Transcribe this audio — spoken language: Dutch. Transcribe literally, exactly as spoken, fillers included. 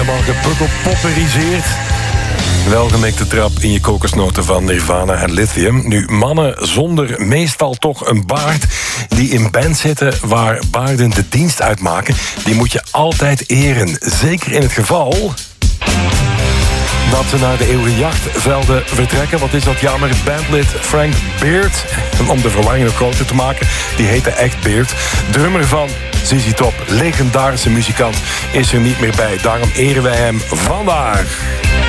helemaal gepukkelpopperiseerd. Welgemikte trap in je kokosnoten van Nirvana en Lithium. Nu, mannen zonder meestal toch een baard die in bands zitten waar baarden de dienst uitmaken, die moet je altijd eren. Zeker in het geval dat ze naar de eeuwige jachtvelden vertrekken. Wat is dat jammer? Bandlid Frank Beard, om de verwarring nog groter te maken, die heette echt Beard. Drummer van Z Z Top, legendarische muzikant, is er niet meer bij. Daarom eren wij hem vandaag.